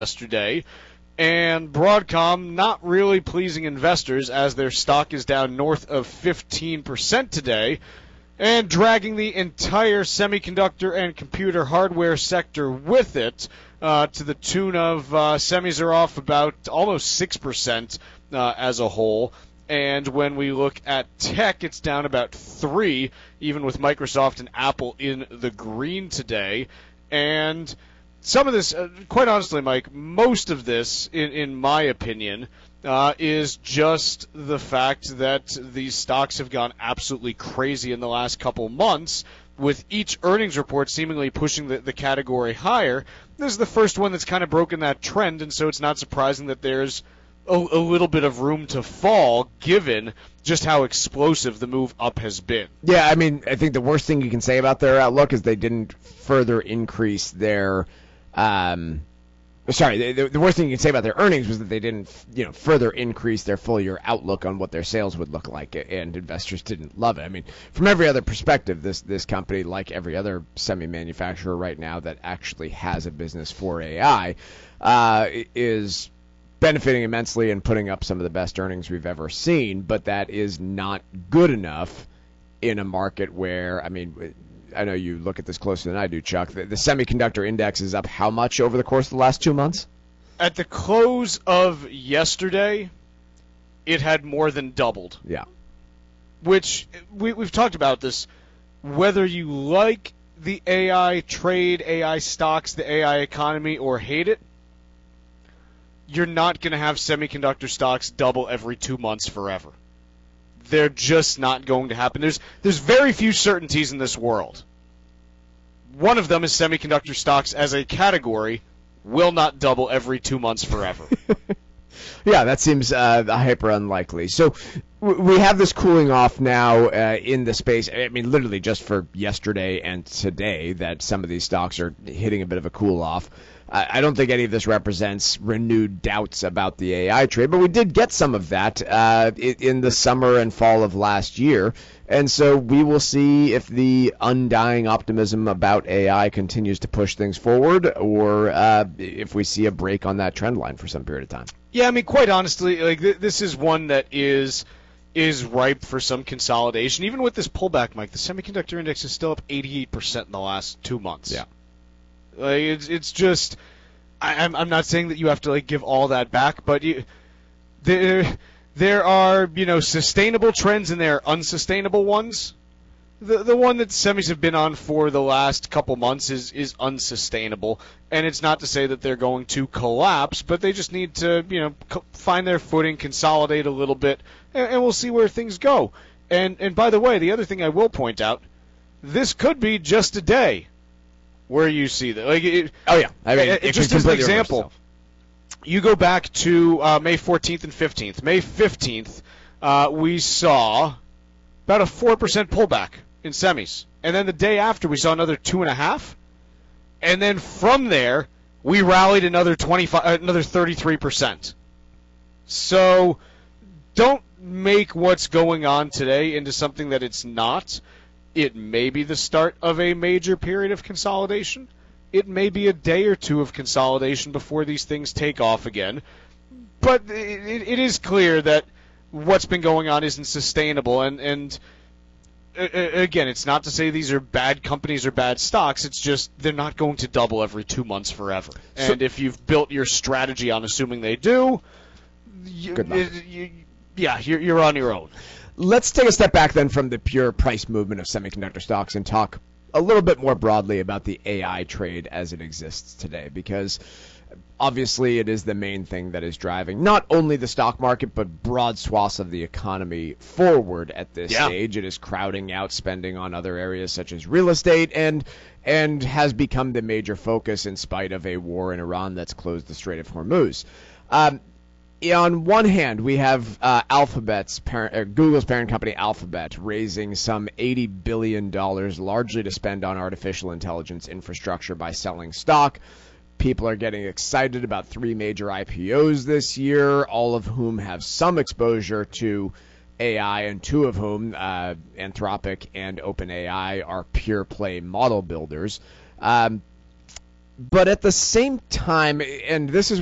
yesterday, and Broadcom not really pleasing investors as their stock is down north of 15% today, and dragging the entire semiconductor and computer hardware sector with it, to the tune of semis are off about almost 6% as a whole. And when we look at tech, it's down about 3%, even with Microsoft and Apple in the green today. And some of this, quite honestly, Mike, most of this, in my opinion, is just the fact that these stocks have gone absolutely crazy in the last couple months, with each earnings report seemingly pushing the category higher. This is the first one that's kind of broken that trend, and so it's not surprising that there's a little bit of room to fall, given just how explosive the move up has been. Yeah, I mean, I think the worst thing you can say about their outlook is they didn't further increase their the worst thing you can say about their earnings was that they didn't, further increase their full-year outlook on what their sales would look like, and investors didn't love it. I mean, from every other perspective, this company, like every other semi-manufacturer right now that actually has a business for AI, is benefiting immensely and putting up some of the best earnings we've ever seen, but that is not good enough in a market where, I mean, I know you look at this closer than I do, Chuck. The semiconductor index is up how much over the course of the last 2 months? At the close of yesterday, it had more than doubled. Yeah. Which, we've talked about this, whether you like the AI trade, AI stocks, the AI economy, or hate it, you're not going to have semiconductor stocks double every 2 months forever. They're just not going to happen. There's very few certainties in this world. One of them is semiconductor stocks as a category will not double every 2 months forever. Yeah, that seems hyper unlikely. So we have this cooling off now in the space. I mean, literally just for yesterday and today that some of these stocks are hitting a bit of a cool off. I don't think any of this represents renewed doubts about the AI trade, but we did get some of that in the summer and fall of last year. And so we will see if the undying optimism about AI continues to push things forward, or if we see a break on that trend line for some period of time. Yeah, I mean, quite honestly, like this is one that is ripe for some consolidation. Even with this pullback, Mike, the semiconductor index is still up 88% in the last 2 months. Yeah. Like it's just, I'm not saying that you have to give all that back, but there are sustainable trends and there are unsustainable ones. The one that semis have been on for the last couple months is unsustainable, and it's not to say that they're going to collapse, but they just need to find their footing, consolidate a little bit, and we'll see where things go. And by the way, the other thing I will point out, this could be just a day where you see that. I mean, just as an example, you go back to May 14th and 15th. May 15th, we saw about a 4% pullback in semis. And then the day after, we saw another 2.5%. And then from there, we rallied another 33%. So don't make what's going on today into something that it's not. It may be the start of a major period of consolidation. It may be a day or two of consolidation before these things take off again. But it is clear that what's been going on isn't sustainable. And again, it's not to say these are bad companies or bad stocks. It's just they're not going to double every 2 months forever. And if you've built your strategy on assuming they do, good luck. You're on your own. Let's take a step back then from the pure price movement of semiconductor stocks and talk a little bit more broadly about the AI trade as it exists today, because obviously it is the main thing that is driving not only the stock market but broad swaths of the economy forward at this stage. It is crowding out spending on other areas such as real estate and has become the major focus in spite of a war in Iran that's closed the Strait of Hormuz. On one hand, we have Google's parent company Alphabet raising some $80 billion largely to spend on artificial intelligence infrastructure by selling stock. People are getting excited about 3 major IPOs this year, all of whom have some exposure to AI, and 2 of whom, Anthropic and OpenAI, are pure play model builders. But at the same time, and this is